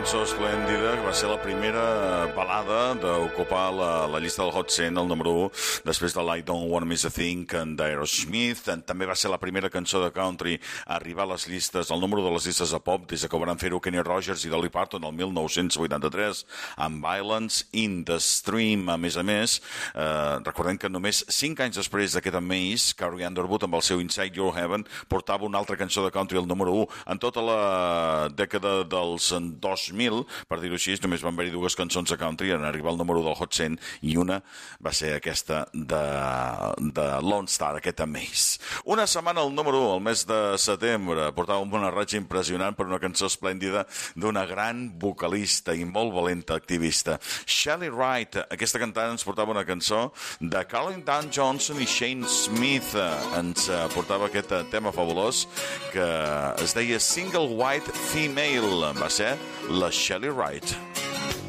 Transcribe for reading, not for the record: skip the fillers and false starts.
cançó esplèndida, que va ser la primera balada d'ocupar la llista del Hot 100, el número 1, després de I Don't Wanna Miss a Thing d'Aerosmith. També va ser la primera cançó de country a arribar a les llistes, al número de les llistes de pop, des que van fer-ho Kenny Rogers i Dolly Parton el 1983, amb Violence in the Stream. A més, recordem que només 5 anys després d'aquest Amaze, Carrie Underwood, amb el seu Inside Your Heaven, portava una altra cançó de country al número 1. En tota la dècada dels 2000, per dir-ho així, només van haver-hi 2 cançons de country en arribar al número del Hot 100, i una va ser aquesta de Lone Star, aquest Amaze. Una setmana al número 1, el mes de setembre, portàvem una ratxa impressionant per una cançó esplèndida d'una gran vocalista i molt valenta activista, Shelley Wright. Aquesta cantant ens portava una cançó de Caroline Dunn Johnson i Shane Smith. Ens portava aquest tema fabulós que es deia Single White Female. Va ser la Shelley Wright.